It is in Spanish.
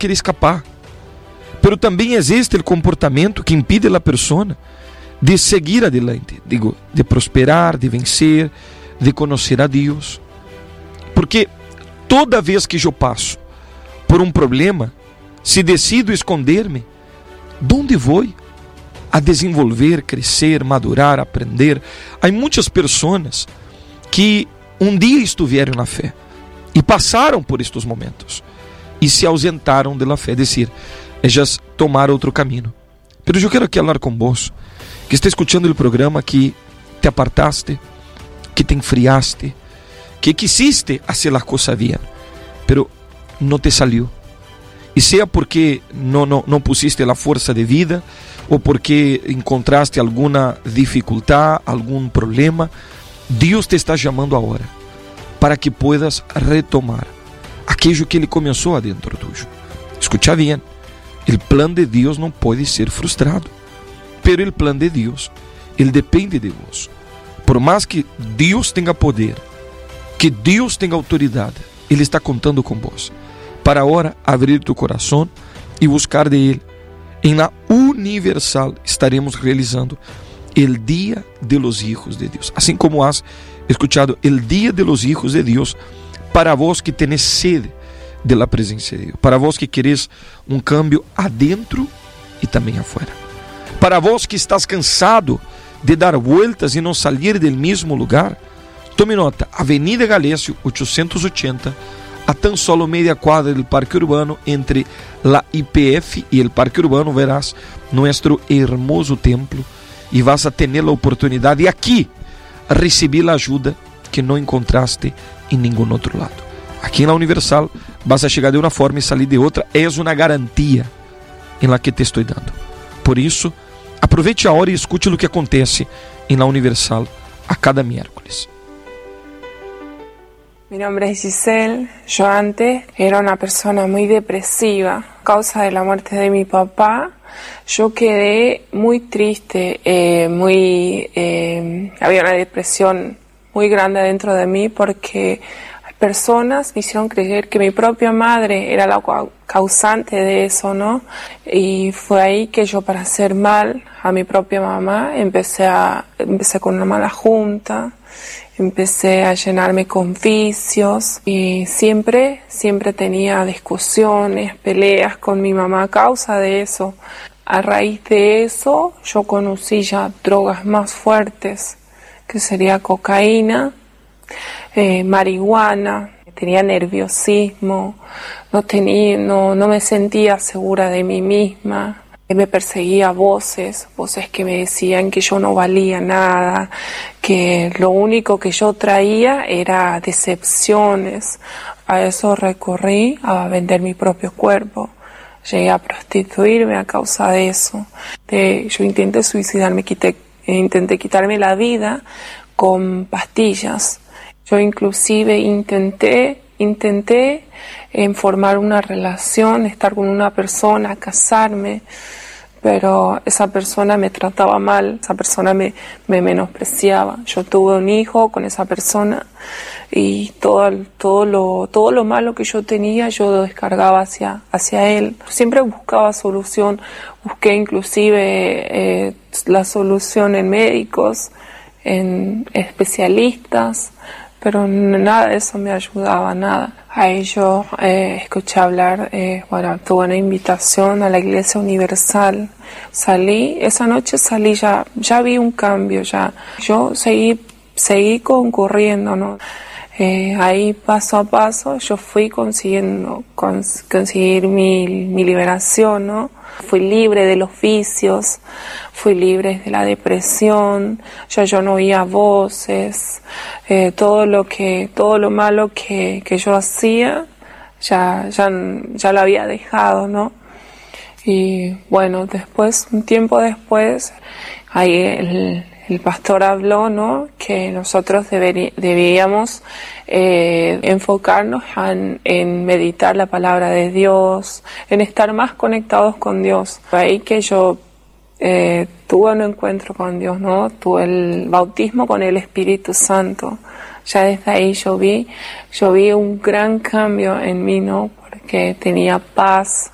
querer escapar. Pero também existe o comportamento que impide a pessoa de seguir adelante, digo, de prosperar, de vencer, de conhecer a Deus. Porque toda vez que eu passo por um problema, se decido esconder-me, ¿dónde vou? A desenvolver, crescer, madurar, aprender. Há muitas pessoas que um dia estiveram na fé e passaram por estes momentos e se ausentaram da fé, é decir, ellas tomaram outro caminho. Pero eu quero aqui falar com vos, que está escutando o programa, que te apartaste, que te enfriaste, que quisiste fazer a coisa bien, pero não te salió. E seja porque não pusiste a força de vida, ou porque encontraste alguma dificuldade, algum problema, Deus te está chamando agora para que puedas retomar aquilo que Ele começou adentro tuyo. Escucha bien, o plano de Deus não pode ser frustrado, pero o plano de Deus, ele depende de vos. Por mais que Deus tenha poder, que Deus tenha autoridade, Ele está contando com vos, para agora abrir tu coração e buscar de Ele. Em la Universal estaremos realizando el Dia de los Hijos de Deus, assim como has escuchado el Dia de los Hijos de Deus, para vos que tenéis sede de la presença de Deus, para vos que quereis um cambio adentro e também afuera, para vos que estás cansado de dar vueltas e não sair del mesmo lugar. Tome nota, Avenida Galécio 880, a tan solo media cuadra del Parque Urbano, entre la IPF y el Parque Urbano, verás nuestro hermoso templo y vas a tener la oportunidad de aquí recibir la ayuda que no encontraste en ningún otro lado. Aquí en la Universal vas a llegar de una forma y salir de otra. Es una garantía en la que te estoy dando. Por eso, aproveite ahora y escute lo que acontece en la Universal a cada miércoles. Mi nombre es Giselle. Yo antes era una persona muy depresiva. A causa de la muerte de mi papá, yo quedé muy triste, había una depresión muy grande dentro de mí, porque personas me hicieron creer que mi propia madre era la causante de eso, ¿no? Y fue ahí que yo, para hacer mal a mi propia mamá, empecé con una mala junta. Empecé a llenarme con vicios y siempre tenía discusiones, peleas con mi mamá a causa de eso. A raíz de eso, yo conocí ya drogas más fuertes, que sería cocaína, marihuana. Tenía nerviosismo, no me sentía segura de mí misma. Me perseguía voces que me decían que yo no valía nada, que lo único que yo traía era decepciones. A eso recurrí, a vender mi propio cuerpo. Llegué a prostituirme a causa de eso. Yo intenté suicidarme, intenté quitarme la vida con pastillas. Yo inclusive intenté formar una relación, estar con una persona, casarme, pero esa persona me trataba mal, esa persona me menospreciaba. Yo tuve un hijo con esa persona y todo lo malo que yo tenía, yo lo descargaba hacia él. Siempre buscaba solución, busqué inclusive la solución en médicos, en especialistas, pero nada de eso me ayudaba, nada. Ahí yo escuché hablar, tuve una invitación a la Iglesia Universal. Esa noche salí, ya vi un cambio, yo seguí concurriendo, ¿no? Ahí paso a paso yo fui conseguir mi liberación, ¿no? Fui libre de los vicios, fui libre de la depresión, yo no oía voces, todo lo malo que yo hacía, ya lo había dejado, ¿no? Y bueno, un tiempo después, ahí el pastor habló, ¿no?, que nosotros debíamos enfocarnos en meditar la palabra de Dios, en estar más conectados con Dios. Fue ahí que yo tuve un encuentro con Dios, ¿no? Tuve el bautismo con el Espíritu Santo. Ya desde ahí yo vi un gran cambio en mí, ¿no?, porque tenía paz,